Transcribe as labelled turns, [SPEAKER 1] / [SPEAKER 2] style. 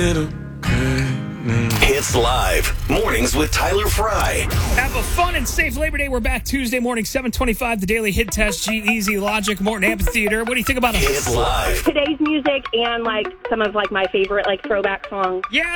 [SPEAKER 1] Hits Live. Mornings with Tyler Fry.
[SPEAKER 2] Have a fun and safe Labor Day. We're back Tuesday morning, 7:25. The Daily Hit Test, G-Eazy, Logic, Morton Amphitheater. What do you think about
[SPEAKER 1] Hits Live.
[SPEAKER 3] Today's music and some of my favorite throwback songs.
[SPEAKER 2] Yeah.